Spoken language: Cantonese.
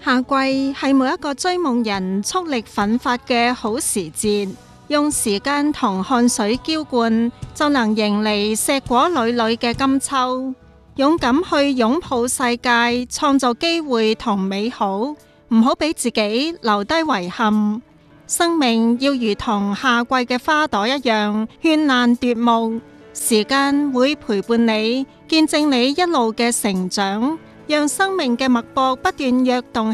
夏季係每一個追夢人速力奮發嘅好時節，用時間同汗水澆灌，就能迎嚟碩果纍纍嘅金秋。勇敢去擁抱世界，創造機會同美好，唔好俾自己留低遺憾。生命要如同夏季嘅花朵一樣絢爛奪目，時間會陪伴你，見證你一路嘅成長，讓生命嘅脈搏不斷躍動